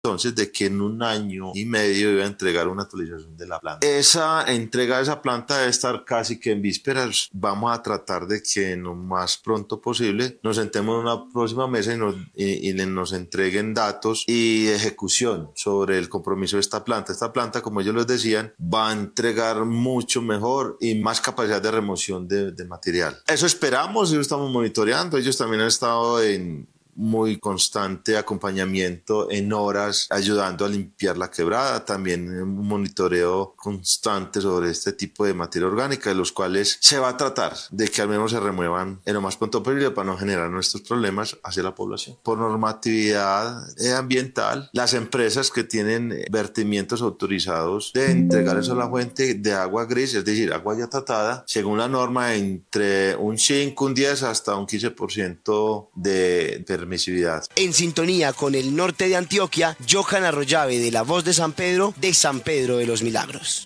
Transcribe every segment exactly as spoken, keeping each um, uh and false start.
entonces de que en un año y medio iba a entregar una actualización de la planta. Esa entrega de esa planta debe estar casi que en vísperas. Vamos a tratar de que lo más pronto posible nos sentemos en una próxima mesa y nos, y, y nos entreguen datos y ejecución sobre el compromiso de esta planta. Esta planta, como ellos les decían, va a entregar mucho mejor y más capacidad de remoción de, de material. Eso esperamos y lo estamos monitoreando. Ellos también han estado en muy constante acompañamiento en horas, ayudando a limpiar la quebrada, también un monitoreo constante sobre este tipo de materia orgánica, de los cuales se va a tratar de que al menos se remuevan en lo más pronto posible para no generar nuestros problemas hacia la población. Por normatividad ambiental, las empresas que tienen vertimientos autorizados de entregar eso a la fuente de agua gris, es decir, agua ya tratada, según la norma, entre un cinco, un diez hasta un quince por ciento de permisividad. En sintonía con el norte de Antioquia, Johan Arroyave de La Voz de San Pedro, de San Pedro de los Milagros.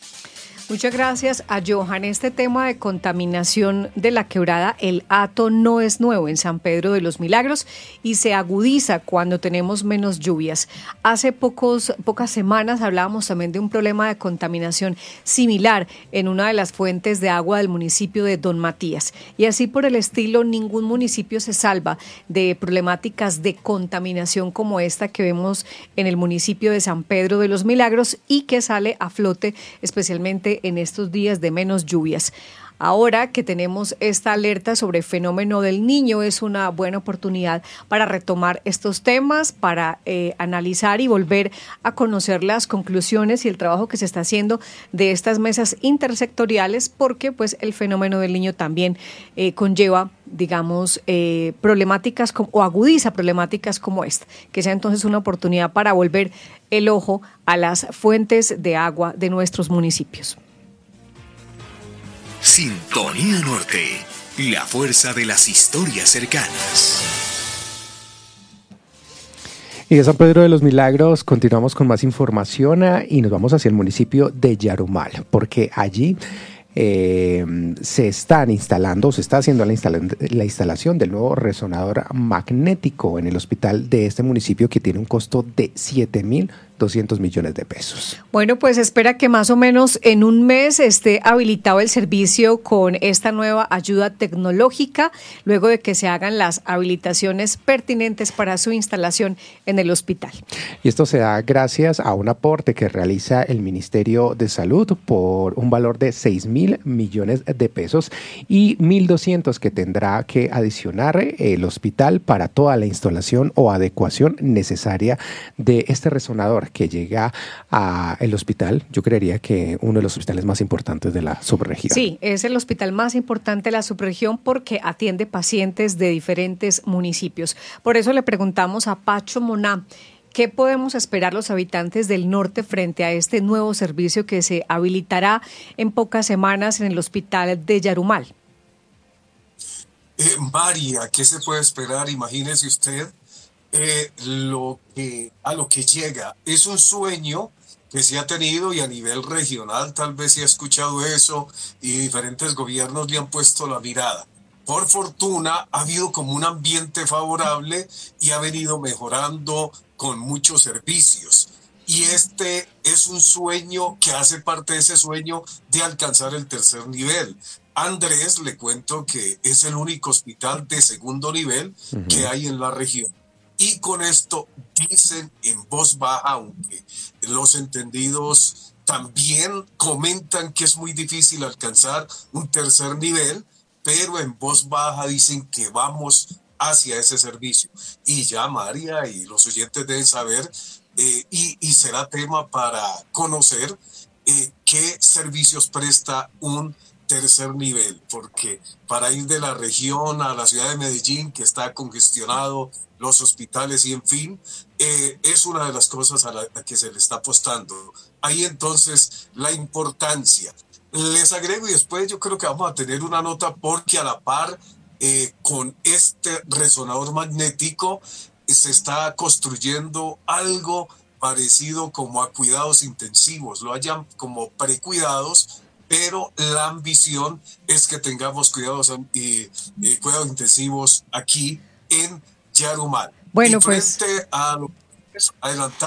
Muchas gracias a Johan. Este tema de contaminación de la quebrada El Hato no es nuevo en San Pedro de los Milagros y se agudiza cuando tenemos menos lluvias. Hace pocos, pocas semanas hablábamos también de un problema de contaminación similar en una de las fuentes de agua del municipio de Don Matías. Y así por el estilo, ningún municipio se salva de problemáticas de contaminación como esta que vemos en el municipio de San Pedro de los Milagros y que sale a flote especialmente en estos días de menos lluvias. Ahora que tenemos esta alerta sobre el fenómeno del Niño, es una buena oportunidad para retomar estos temas, para eh, analizar y volver a conocer las conclusiones y el trabajo que se está haciendo de estas mesas intersectoriales, porque pues el fenómeno del Niño también eh, conlleva, digamos, eh, problemáticas como, o agudiza problemáticas como esta, que sea entonces una oportunidad para volver el ojo a las fuentes de agua de nuestros municipios. Sintonía Norte, la fuerza de las historias cercanas. Y de San Pedro de los Milagros continuamos con más información y nos vamos hacia el municipio de Yarumal, porque allí eh, se están instalando, se está haciendo la, instala- la instalación del nuevo resonador magnético en el hospital de este municipio, que tiene un costo de siete mil doscientos millones de pesos. Bueno, pues espera que más o menos en un mes esté habilitado el servicio con esta nueva ayuda tecnológica, luego de que se hagan las habilitaciones pertinentes para su instalación en el hospital. Y esto se da gracias a un aporte que realiza el Ministerio de Salud por un valor de seis mil millones de pesos y mil doscientos que tendrá que adicionar el hospital para toda la instalación o adecuación necesaria de este resonador que llega al hospital. Yo creería que uno de los hospitales más importantes de la subregión. Sí, es el hospital más importante de la subregión porque atiende pacientes de diferentes municipios. Por eso le preguntamos a Pacho Moná, ¿qué podemos esperar los habitantes del norte frente a este nuevo servicio que se habilitará en pocas semanas en el hospital de Yarumal? Eh, María, ¿qué se puede esperar? Imagínese usted eh, lo que, a lo que llega. Es un sueño que se ha tenido y a nivel regional tal vez se ha escuchado eso y diferentes gobiernos le han puesto la mirada. Por fortuna ha habido como un ambiente favorable y ha venido mejorando con muchos servicios. Y este es un sueño que hace parte de ese sueño de alcanzar el tercer nivel. Andrés, le cuento que es el único hospital de segundo nivel uh-huh. que hay en la región. Y con esto dicen en voz baja, aunque los entendidos también comentan que es muy difícil alcanzar un tercer nivel, pero en voz baja dicen que vamos hacia ese servicio. Y ya María y los oyentes deben saber, eh, y, y será tema para conocer eh, qué servicios presta un tercer nivel, porque para ir de la región a la ciudad de Medellín, que está congestionado, los hospitales y en fin, eh, es una de las cosas a la a que se le está apostando. Ahí entonces la importancia. Les agrego y después yo creo que vamos a tener una nota porque a la par eh, con este resonador magnético eh, se está construyendo algo parecido como a cuidados intensivos, lo hayan como precuidados, pero la ambición es que tengamos cuidados, eh, eh, cuidados intensivos aquí en Yarumal. Bueno, y frente pues a lo que adelantar